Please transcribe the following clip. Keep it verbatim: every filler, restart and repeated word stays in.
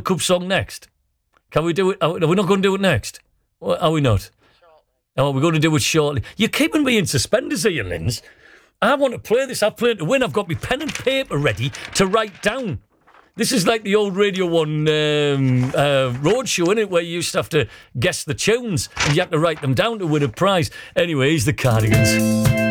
Cup song next? Can we do it? Are we not going to do it next? Are we not? Shortly. Oh, we're going to do it shortly. You're keeping me in suspenders here, Linz. I want to play this. I've played to win. I've got my pen and paper ready to write down. This is like the old Radio one um, uh, road show, isn't it, where you used to have to guess the tunes and you had to write them down to win a prize. Anyway, here's the Cardigans.